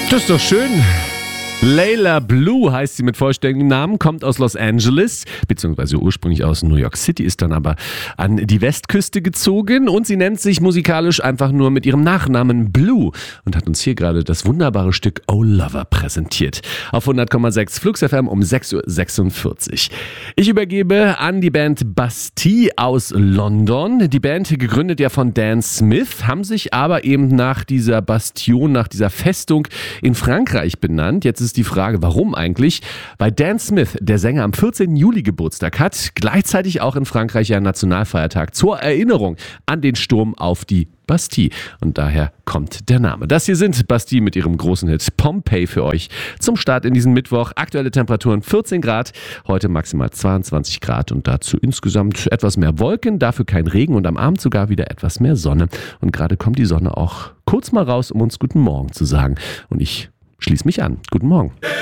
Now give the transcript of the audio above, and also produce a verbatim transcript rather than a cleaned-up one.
Das ist doch schön. Layla Blue heißt sie mit vollständigem Namen, kommt aus Los Angeles, beziehungsweise ursprünglich aus New York City, ist dann aber an die Westküste gezogen und sie nennt sich musikalisch einfach nur mit ihrem Nachnamen Blue und hat uns hier gerade das wunderbare Stück Oh Lover präsentiert. Auf hundert Komma sechs Flux F M um sechs Uhr sechsundvierzig. Ich übergebe an die Band Bastille aus London. Die Band, gegründet ja von Dan Smith, haben sich aber eben nach dieser Bastion, nach dieser Festung in Frankreich benannt. Jetzt ist die Frage, warum eigentlich? Weil Dan Smith, der Sänger, am vierzehnten Juli Geburtstag hat, gleichzeitig auch in Frankreich ja Nationalfeiertag zur Erinnerung an den Sturm auf die Bastille. Und daher kommt der Name. Das hier sind Bastille mit ihrem großen Hit Pompeii für euch zum Start in diesen Mittwoch. Aktuelle Temperaturen vierzehn Grad, heute maximal zweiundzwanzig Grad und dazu insgesamt etwas mehr Wolken, dafür kein Regen und am Abend sogar wieder etwas mehr Sonne. Und gerade kommt die Sonne auch kurz mal raus, um uns guten Morgen zu sagen. Und ich schließ mich an. Guten Morgen.